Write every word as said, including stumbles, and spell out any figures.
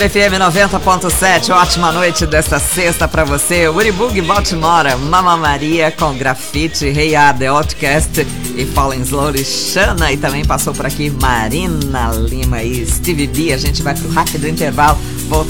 F M noventa ponto sete, ótima noite desta sexta pra você. Uribug Baltimore, Mama Maria com Grafite, Hey Ya, The Outcast e Falling Slowly, Xana. E também passou por aqui Marina Lima e Stevie B. A gente vai pro rápido intervalo, volta